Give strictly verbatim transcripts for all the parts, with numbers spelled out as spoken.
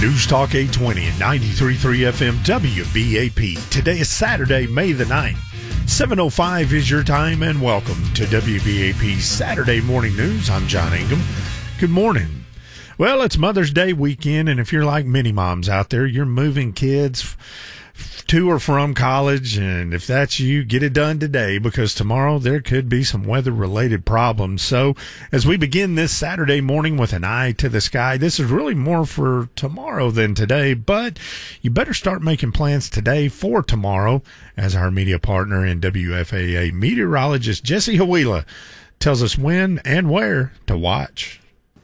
News Talk eight twenty and ninety-three point three F M W B A P. Today is Saturday, May the ninth. seven oh five is your time, and welcome to W B A P Saturday Morning News. I'm John Ingham. Good morning. Well, it's Mother's Day weekend, and if you're like many moms out there, you're moving kids to or from college, and if that's you, get it done today, because tomorrow there could be some weather-related problems. So as we begin this Saturday morning with an eye to the sky, this is really more for tomorrow than today, but you better start making plans today for tomorrow, as our media partner and W F A A meteorologist Jesse Hawila tells us when and where to watch.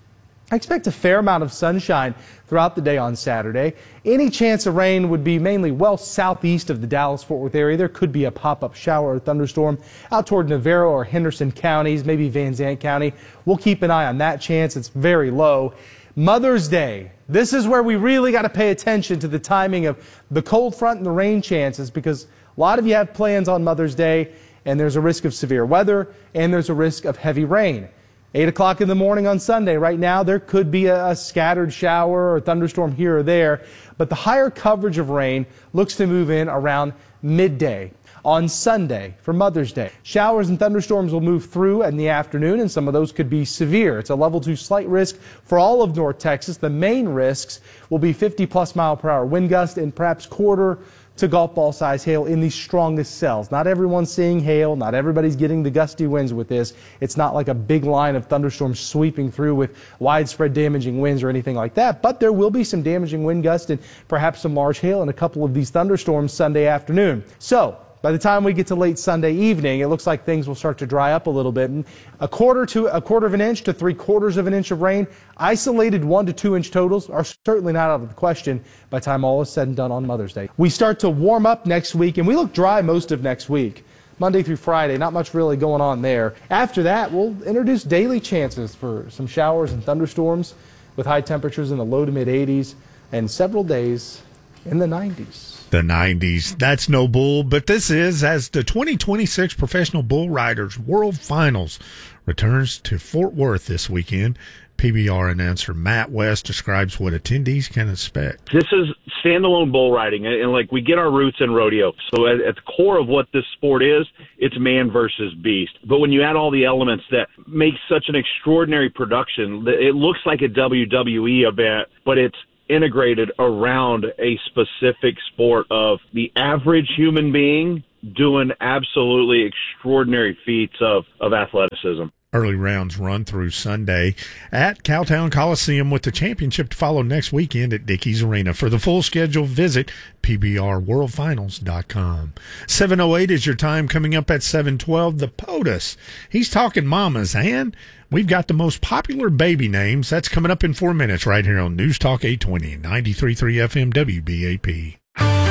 I expect a fair amount of sunshine throughout the day on Saturday. Any chance of rain would be mainly well southeast of the Dallas-Fort Worth area. There could be a pop-up shower or thunderstorm out toward Navarro or Henderson counties, maybe Van Zandt County. We'll keep an eye on that chance. It's very low. Mother's Day. This is where we really got to pay attention to the timing of the cold front and the rain chances, because a lot of you have plans on Mother's Day, and there's a risk of severe weather, and there's a risk of heavy rain. eight o'clock in the morning on Sunday. Right now, there could be a, a scattered shower or thunderstorm here or there, but the higher coverage of rain looks to move in around midday on Sunday for Mother's Day. Showers and thunderstorms will move through in the afternoon, and some of those could be severe. It's a level two slight risk for all of North Texas. The main risks will be fifty plus mile per hour wind gust and perhaps quarter to golf ball size hail in the strongest cells. Not everyone's seeing hail. Not everybody's getting the gusty winds with this. It's not like a big line of thunderstorms sweeping through with widespread damaging winds or anything like that. But there will be some damaging wind gusts and perhaps some large hail in a couple of these thunderstorms Sunday afternoon. So by the time we get to late Sunday evening, it looks like things will start to dry up a little bit. And a quarter to a quarter of an inch to three quarters of an inch of rain, isolated one to two inch totals are certainly not out of the question by the time all is said and done on Mother's Day. We start to warm up next week, and we look dry most of next week. Monday through Friday, not much really going on there. After that, we'll introduce daily chances for some showers and thunderstorms with high temperatures in the low to mid eighties and several days in the nineties. The nineties. That's no bull, but this is as the twenty twenty-six Professional Bull Riders World Finals returns to Fort Worth this weekend. P B R announcer Matt West describes what attendees can expect. This is standalone bull riding, and, and like we get our roots in rodeo. So at, at the core of what this sport is, it's man versus beast. But when you add all the elements that make such an extraordinary production, it looks like a W W E event, but it's integrated around a specific sport of the average human being doing absolutely extraordinary feats of, of athleticism. Early rounds run through Sunday at Cowtown Coliseum, with the championship to follow next weekend at Dickies Arena. For the full schedule, visit P B R world finals dot com. seven oh eight is your time. Coming up at seven twelve, the POTUS. He's talking mamas, and we've got the most popular baby names. That's coming up in four minutes right here on News Talk eight twenty, ninety-three point three F M W B A P.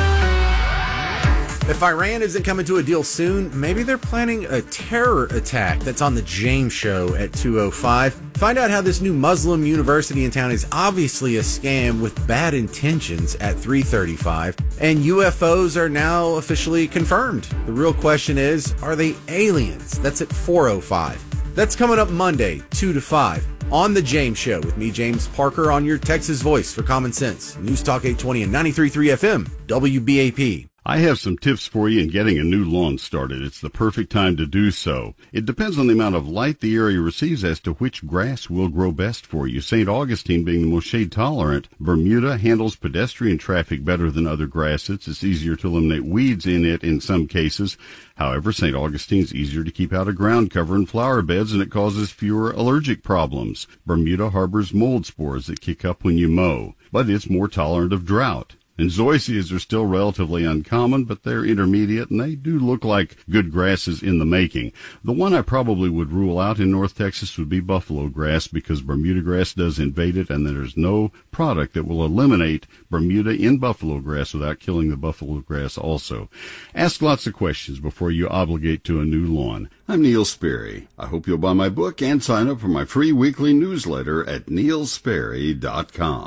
If Iran isn't coming to a deal soon, maybe they're planning a terror attack. That's on the James Show at two oh five. Find out how this new Muslim university in town is obviously a scam with bad intentions at three thirty-five. And U F Os are now officially confirmed. The real question is, are they aliens? That's at four oh five. That's coming up Monday, two to five, on The James Show with me, James Parker, on your Texas voice for common sense. News Talk eight twenty and ninety-three point three F M, W B A P. I have some tips for you in getting a new lawn started. It's the perfect time to do so. It depends on the amount of light the area receives as to which grass will grow best for you. Saint Augustine being the most shade tolerant. Bermuda handles pedestrian traffic better than other grasses. It's easier to eliminate weeds in it in some cases. However, Saint Augustine's easier to keep out of ground cover and flower beds, and it causes fewer allergic problems. Bermuda harbors mold spores that kick up when you mow, but it's more tolerant of drought. And zoysias are still relatively uncommon, but they're intermediate, and they do look like good grasses in the making. The one I probably would rule out in North Texas would be buffalo grass, because Bermuda grass does invade it, and there's no product that will eliminate Bermuda in buffalo grass without killing the buffalo grass also. Ask lots of questions before you obligate to a new lawn. I'm Neil Sperry. I hope you'll buy my book and sign up for my free weekly newsletter at neil sperry dot com.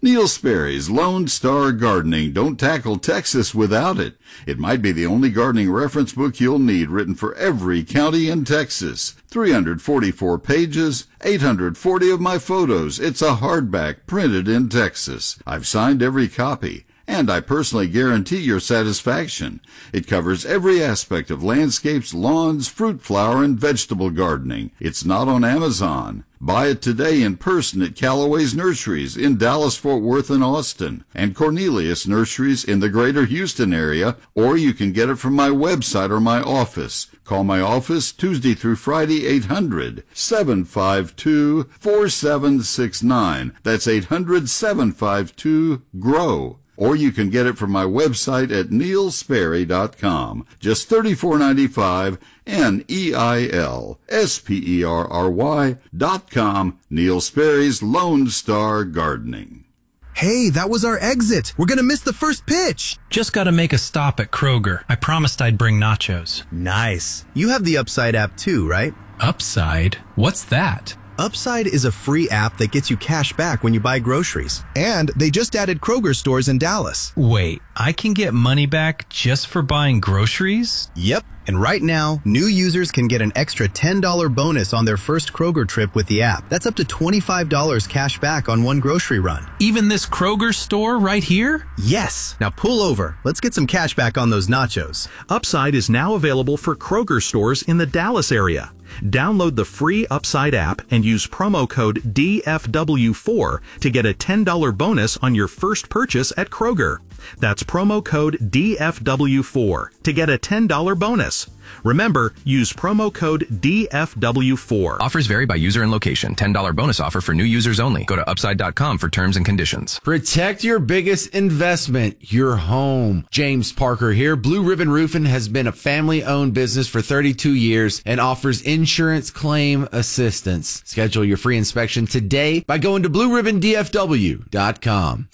Neil Sperry's Lone Star Gardening. Don't tackle Texas without it. It might be the only gardening reference book you'll need, written for every county in Texas. three hundred forty-four pages, eight hundred forty of my photos. It's a hardback printed in Texas. I've signed every copy, and I personally guarantee your satisfaction. It covers every aspect of landscapes, lawns, fruit, flower, and vegetable gardening. It's not on Amazon. Buy it today in person at Callaway's Nurseries in Dallas, Fort Worth, and Austin, and Cornelius Nurseries in the greater Houston area, or you can get it from my website or my office. Call my office Tuesday through Friday, eight hundred, seven five two, four seven six nine. That's eight hundred, seven five two, G R O W. Or you can get it from my website at neil sperry dot com. Just thirty-four ninety-five, N E I L S P E R R Y dot com. Neil Sperry's Lone Star Gardening. Hey, that was our exit. We're gonna miss the first pitch. Just gotta make a stop at Kroger. I promised I'd bring nachos. Nice. You have the Upside app too, right? Upside? What's that? Upside is a free app that gets you cash back when you buy groceries. And they just added Kroger stores in Dallas. Wait, I can get money back just for buying groceries? Yep. And right now, new users can get an extra ten dollars bonus on their first Kroger trip with the app. That's up to twenty-five dollars cash back on one grocery run. Even this Kroger store right here? Yes. Now pull over. Let's get some cash back on those nachos. Upside is now available for Kroger stores in the Dallas area. Download the free Upside app and use promo code D F W four to get a ten dollars bonus on your first purchase at Kroger. That's promo code D F W four to get a ten dollars bonus. Remember, use promo code D F W four. Offers vary by user and location. ten dollars bonus offer for new users only. Go to upside dot com for terms and conditions. Protect your biggest investment, your home. James Parker here. Blue Ribbon Roofing has been a family-owned business for thirty-two years and offers insurance claim assistance. Schedule your free inspection today by going to blue ribbon d f w dot com.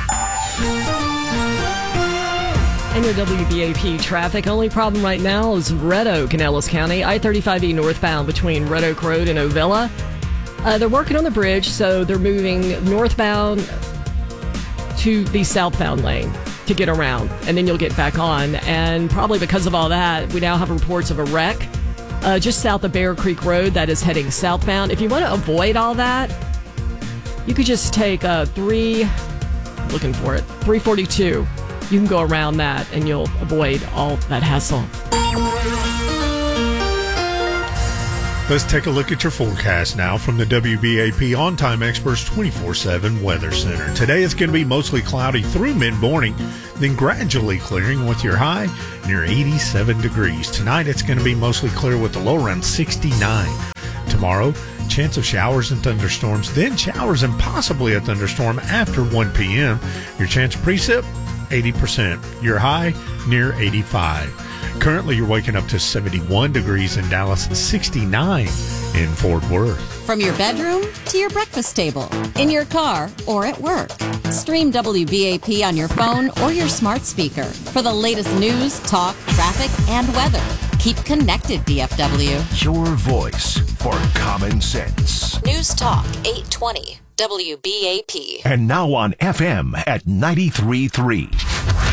And your W B A P traffic. Only problem right now is Red Oak in Ellis County. I thirty-five E northbound between Red Oak Road and Ovilla. Uh, they're working on the bridge, so they're moving northbound to the southbound lane to get around. And then you'll get back on. And probably because of all that, we now have reports of a wreck uh, just south of Bear Creek Road that is heading southbound. If you want to avoid all that, you could just take uh, three, looking for it, three forty-two. You can go around that and you'll avoid all that hassle. Let's take a look at your forecast now from the W B A P On Time Experts twenty-four seven Weather Center. Today it's going to be mostly cloudy through mid-morning, then gradually clearing with your high near eighty-seven degrees. Tonight it's going to be mostly clear with a low around sixty-nine. Tomorrow, chance of showers and thunderstorms, then showers and possibly a thunderstorm after one p.m. Your chance of precip, eighty percent. Your high, near eighty-five. Currently, you're waking up to seventy-one degrees in Dallas and sixty-nine in Fort Worth. From your bedroom to your breakfast table, in your car, or at work. Stream W B A P on your phone or your smart speaker for the latest news, talk, traffic, and weather. Keep connected, D F W. Your voice for common sense. News Talk eight twenty W B A P. And now on F M at ninety-three point three.